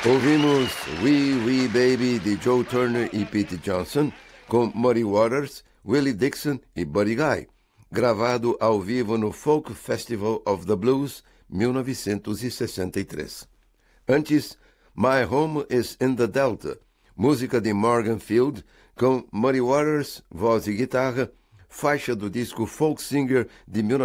Ouvimos Wee Wee Baby de Joe Turner e Pete Johnson com Muddy Waters, Willie Dixon e Buddy Guy, gravado ao vivo no Folk Festival of the Blues, 1963. Antes, My Home is in the Delta, música de Morgan Field, com Muddy Waters, voz e guitarra, faixa do disco Folk Singer de